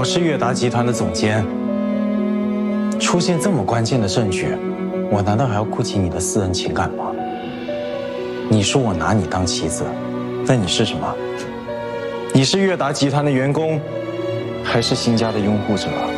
我是悦达集团的总监，出现这么关键的证据，我难道还要顾及你的私人情感吗？你说我拿你当棋子，那你是什么？你是悦达集团的员工，还是新家的拥护者？